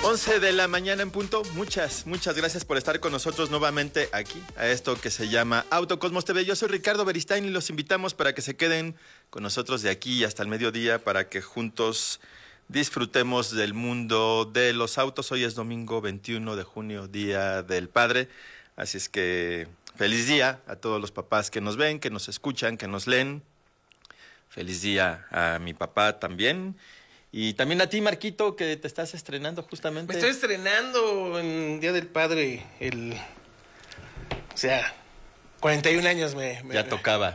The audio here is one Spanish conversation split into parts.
11 de la mañana en punto. Muchas gracias por estar con nosotros nuevamente aquí, a esto que se llama Autocosmos TV. Yo soy Ricardo Beristain y los invitamos para que se queden con nosotros de aquí hasta el mediodía para que juntos disfrutemos del mundo de los autos. Hoy es domingo 21 de junio, Día del Padre. Así es que feliz día a todos los papás que nos ven, que nos escuchan, que nos leen. Feliz día a mi papá también. Y también a ti, Marquito, que te estás estrenando justamente. Me estoy estrenando en Día del Padre, o sea, 41 años ya tocaba.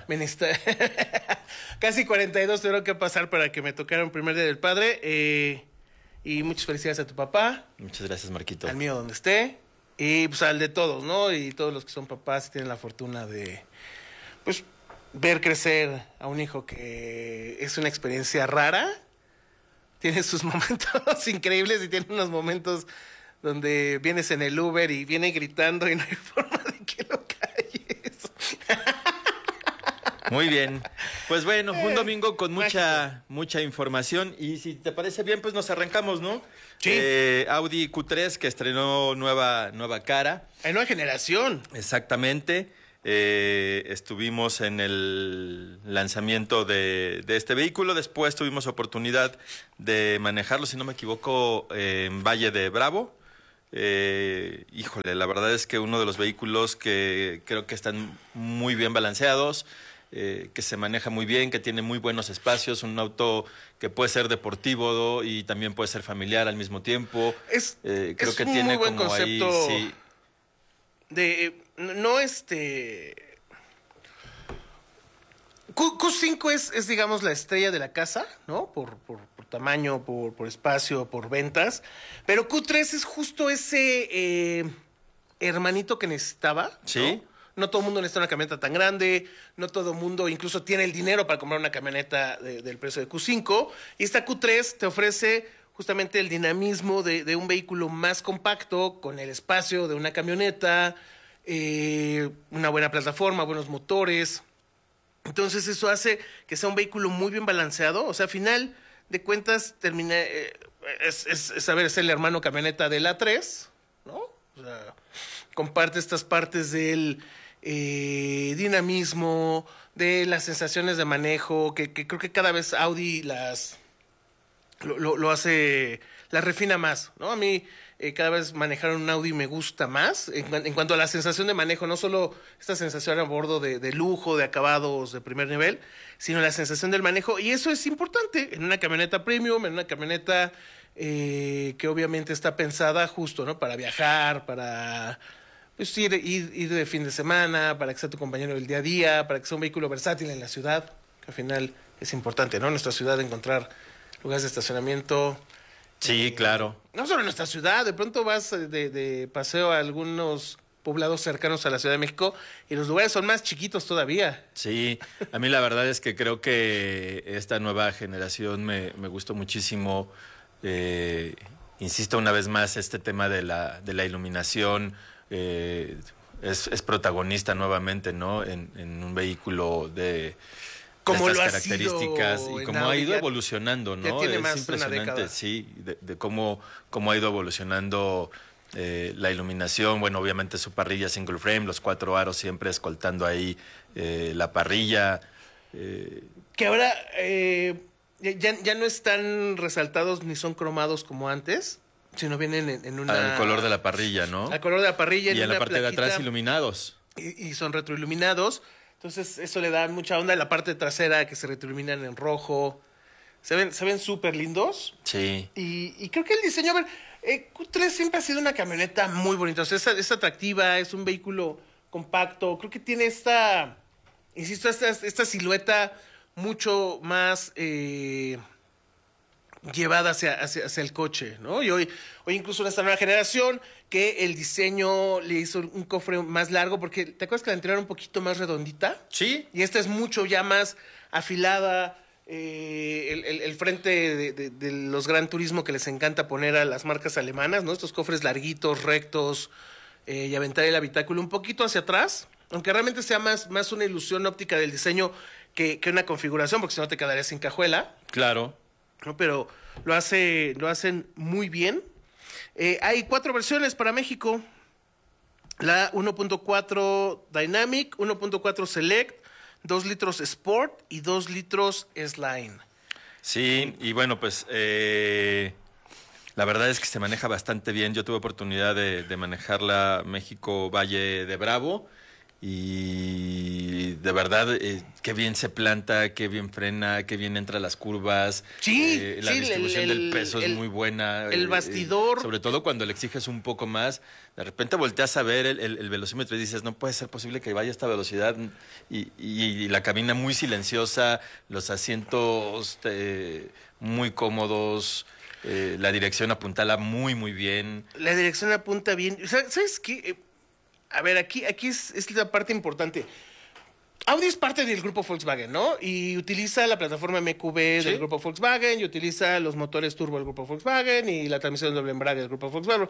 Casi 42 tuvieron que pasar para que me tocara un primer Día del Padre. Y muchas felicidades a tu papá. Muchas gracias, Marquito. Al mío donde esté. Y pues al de todos, ¿no? Y todos los que son papás y tienen la fortuna de, pues, ver crecer a un hijo que es una experiencia rara. Tiene sus momentos increíbles y tiene unos momentos donde vienes en el Uber y viene gritando y no hay forma de que lo calles. Muy bien. Pues bueno, un domingo con mucha información y si te parece bien, pues nos arrancamos, ¿no? Sí. Audi Q3 que estrenó nueva cara. Hay nueva generación. Exactamente. Estuvimos en el lanzamiento de este vehículo, después tuvimos oportunidad de manejarlo, si no me equivoco, en Valle de Bravo. Híjole, la verdad es que uno de los vehículos que creo que están muy bien balanceados, que se maneja muy bien, que tiene muy buenos espacios, un auto que puede ser deportivo y también puede ser familiar al mismo tiempo. Creo es que un tiene muy buen como concepto ahí, sí. Q5 es, digamos, la estrella de la casa, ¿no? Por tamaño, por espacio, por ventas. Pero Q3 es justo ese hermanito que necesitaba, ¿no? Sí. No todo el mundo necesita una camioneta tan grande, no todo el mundo incluso tiene el dinero para comprar una camioneta del precio de Q5. Y esta Q3 te ofrece justamente el dinamismo de un vehículo más compacto, con el espacio de una camioneta, una buena plataforma, buenos motores. Entonces eso hace que sea un vehículo muy bien balanceado. O sea, a final de cuentas es el hermano camioneta del A3, ¿no? O sea, comparte estas partes del dinamismo, de las sensaciones de manejo, que creo que cada vez Audi lo hace, las refina más, ¿no? A mí cada vez manejar un Audi me gusta más en cuanto a la sensación de manejo, no solo esta sensación a bordo de lujo, de acabados de primer nivel, sino la sensación del manejo, y eso es importante en una camioneta premium, en una camioneta que obviamente está pensada justo, ¿no? Para viajar, para pues, ir de fin de semana, para que sea tu compañero del día a día, para que sea un vehículo versátil en la ciudad, que al final es importante, ¿no? En nuestra ciudad encontrar lugares de estacionamiento. Sí, claro. No solo en nuestra ciudad, de pronto vas de paseo a algunos poblados cercanos a la Ciudad de México y los lugares son más chiquitos todavía. Sí, a mí la verdad es que creo que esta nueva generación me gustó muchísimo. Insisto una vez más, este tema de la iluminación es protagonista nuevamente, ¿no? En un vehículo de como estas lo ha características sido y cómo ha ido evolucionando, ¿no? Ya tiene más es de una impresionante, década. sí, de cómo ha ido evolucionando la iluminación. Bueno, obviamente su parrilla single frame, los 4 aros siempre escoltando ahí la parrilla. Que ahora ya no están resaltados ni son cromados como antes, sino vienen en una... Al color de la parrilla, ¿no? Al color de la parrilla. Y en la parte plaquita, de atrás iluminados. Y son retroiluminados. Entonces eso le da mucha onda. En la parte trasera que se retroiluminan en rojo. Se ven súper lindos. Sí. Y creo que el diseño... A ver, Q3 siempre ha sido una camioneta muy bonita. O sea, es atractiva, es un vehículo compacto. Creo que tiene esta silueta mucho más llevada hacia el coche, ¿no? Y hoy incluso en esta nueva generación que el diseño le hizo un cofre más largo, porque ¿te acuerdas que la anterior era un poquito más redondita? Sí. Y esta es mucho ya más afilada. El frente de los Gran Turismo que les encanta poner a las marcas alemanas, ¿no? Estos cofres larguitos, rectos, y aventar el habitáculo un poquito hacia atrás, aunque realmente sea más una ilusión óptica del diseño que una configuración, porque si no te quedarías sin cajuela. Claro. ¿No? Pero lo hacen muy bien. Hay 4 versiones para México. La 1.4 Dynamic, 1.4 Select, 2 litros Sport y 2 litros S-Line. Sí, y bueno, pues la verdad es que se maneja bastante bien. Yo tuve oportunidad de manejarla México Valle de Bravo y de verdad qué bien se planta, qué bien frena, qué bien entra a las curvas. Sí, la sí, distribución del peso es muy buena. El bastidor. Sobre todo cuando le exiges un poco más. De repente volteas a ver el velocímetro y dices, no puede ser posible que vaya a esta velocidad. Y la cabina muy silenciosa, los asientos muy cómodos. La dirección apuntala muy, muy bien. La dirección apunta bien. O sea, ¿sabes qué? A ver, aquí es la parte importante. Audi es parte del grupo Volkswagen, ¿no? Y utiliza la plataforma MQB ¿Sí? del grupo Volkswagen, y utiliza los motores turbo del grupo Volkswagen y la transmisión doble embrague del grupo Volkswagen.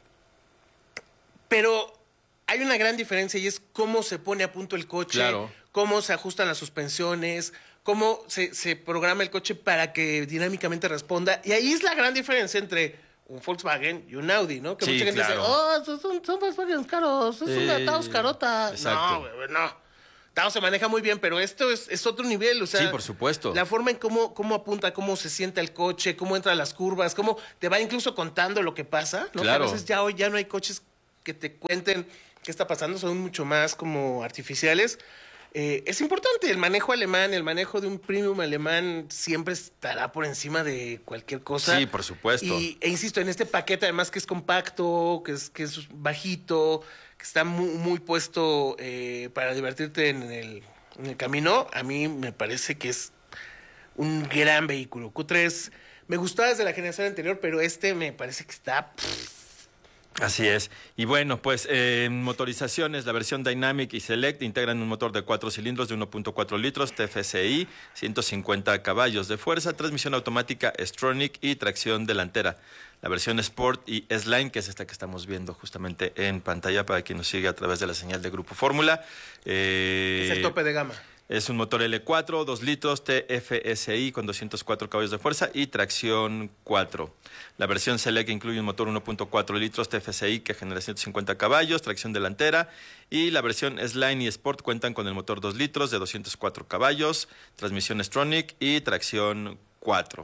Pero hay una gran diferencia y es cómo se pone a punto el coche, Claro. cómo se ajustan las suspensiones, cómo se programa el coche para que dinámicamente responda. Y ahí es la gran diferencia entre un Volkswagen y un Audi, ¿no? Que Sí, mucha gente claro. dice, oh, son Volkswagen caros, es una Taos carota. exacto. No, güey, no. Taos se maneja muy bien, pero esto es otro nivel, o sea. Sí, por supuesto. La forma en cómo apunta, cómo se sienta el coche, cómo entra a las curvas, cómo te va incluso contando lo que pasa, ¿no? Claro. Que a veces ya hoy ya no hay coches que te cuenten qué está pasando, son mucho más como artificiales. Es importante el manejo alemán, el manejo de un premium alemán siempre estará por encima de cualquier cosa. Sí, por supuesto. E insisto, en este paquete además que es compacto, que es bajito, que está muy puesto para divertirte en el camino, a mí me parece que es un gran vehículo. Q3 me gustaba desde la generación anterior, pero este me parece que está... Así es. Y bueno, pues en motorizaciones, la versión Dynamic y Select integran un motor de 4 cilindros de 1.4 litros, TFSI, 150 caballos de fuerza, transmisión automática S-Tronic y tracción delantera. La versión Sport y S-Line, que es esta que estamos viendo justamente en pantalla para quien nos sigue a través de la señal de Grupo Fórmula. es el tope de gama. Es un motor L4, 2 litros, TFSI con 204 caballos de fuerza y tracción 4. La versión Select incluye un motor 1.4 litros TFSI que genera 150 caballos, tracción delantera. Y la versión S-Line y Sport cuentan con el motor 2 litros de 204 caballos, transmisión S-Tronic y tracción 4.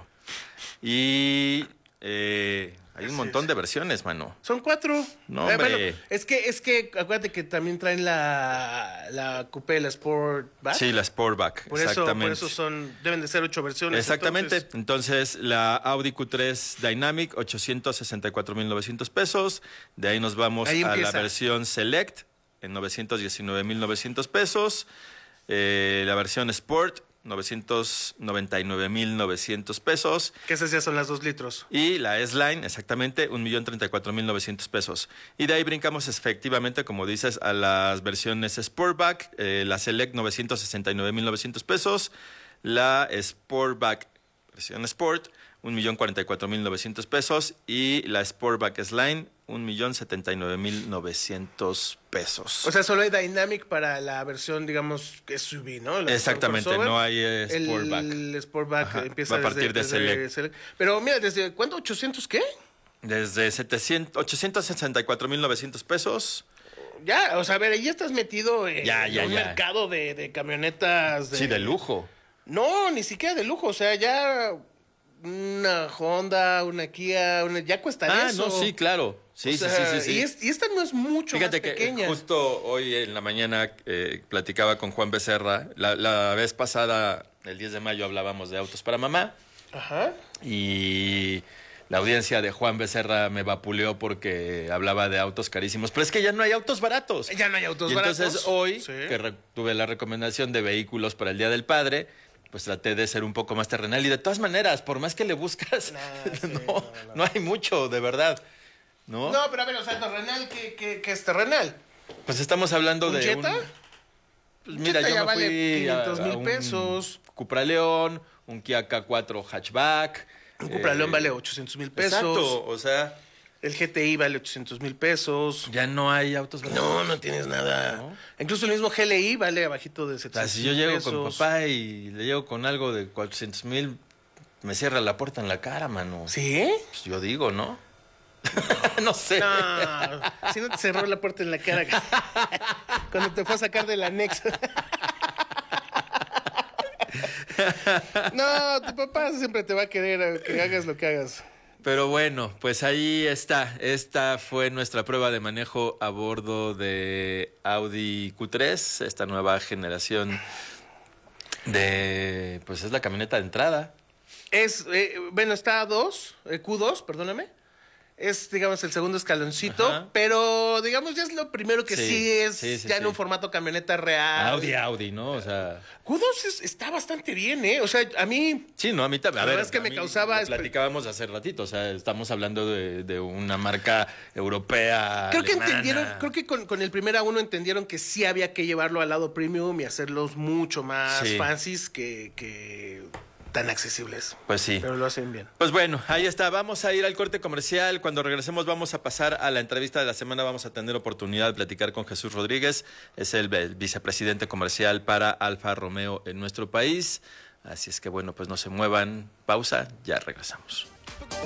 Y hay un montón de versiones, mano. Son 4. No, hombre. Bueno, es que acuérdate que también traen la Coupé, la Sportback. Sí, la Sportback, Por exactamente. eso deben de ser 8 versiones. Exactamente. Entonces, la Audi Q3 Dynamic, 864,900 pesos. De ahí nos vamos Ahí a la empieza. versión Select, en 919,900 pesos. La versión Sport, 999,900 pesos. Que esas ya son las 2 litros. Y la S-Line, exactamente, 1,034,900 pesos. Y de ahí brincamos efectivamente, como dices, a las versiones Sportback, la Select, 969,900 pesos. La Sportback, versión Sport, 1,044,900 pesos. Y la Sportback S-Line, 1,079,900 pesos. O sea, solo hay Dynamic para la versión, digamos, SUV, ¿no? La Exactamente, crossover. no hay Sportback. El Sportback Ajá, empieza va a partir de Select. Pero mira, ¿desde cuándo? ¿800 qué? Desde 864,900 pesos. Ya, o sea, a ver, ahí ya estás metido en Ya. un mercado de camionetas. Sí, de lujo. No, ni siquiera de lujo. O sea, ya una Honda, una Kia, ya cuesta eso. No, sí, claro. Sí, O sea, sí. Y esta no es mucho Fíjate más que pequeña. justo hoy en la mañana platicaba con Juan Becerra. La vez pasada, el 10 de mayo, hablábamos de autos para mamá. Ajá. Y la audiencia de Juan Becerra me vapuleó porque hablaba de autos carísimos. Pero es que ya no hay autos baratos. Ya no hay autos Y baratos. entonces hoy, Sí. que tuve la recomendación de vehículos para el Día del Padre, pues traté de ser un poco más terrenal. Y de todas maneras, por más que le buscas, no hay mucho, de verdad. ¿No? No, pero a ver, o sea, terrenal, ¿qué es terrenal? Pues estamos hablando ¿Un de Jetta? Pues mira, Jetta yo ya me vale fui 500,000 un pesos. Cupra León, un Kia K4 hatchback. Un Cupra León vale 800,000 pesos. Exacto, o sea, El GTI vale 800,000 pesos. ya no hay autos baratos. No tienes nada. No. Incluso el mismo GLI vale abajito de O 700,000 sea, si yo llego pesos. con papá y le llego con algo de 400,000, me cierra la puerta en la cara, mano. ¿Sí? Pues yo digo, ¿no? No sé. No, si no te cerró la puerta en la cara cuando te fue a sacar del anexo. No, tu papá siempre te va a querer que hagas lo que hagas. Pero bueno, pues ahí está. Esta fue nuestra prueba de manejo a bordo de Audi Q3, esta nueva generación de... Pues es la camioneta de entrada. Bueno, está Q2, perdóname. Es, digamos, el segundo escaloncito, Ajá. pero, digamos, ya es lo primero que sí es ya en un formato camioneta real. Audi, ¿no? O sea... Q2 está bastante bien, ¿eh? O sea, a mí... Sí, no, a mí también. La verdad es que me causaba... Platicábamos hace ratito, o sea, estamos hablando de una marca europea, Creo que alemana. entendieron, creo que con el primer A1 entendieron que sí había que llevarlo al lado premium y hacerlos mucho más fancies que tan accesibles. Pues sí. Pero lo hacen bien. Pues bueno, ahí está. Vamos a ir al corte comercial. Cuando regresemos vamos a pasar a la entrevista de la semana. Vamos a tener oportunidad de platicar con Jesús Rodríguez. Es el vicepresidente comercial para Alfa Romeo en nuestro país. Así es que bueno, pues no se muevan. Pausa, ya regresamos.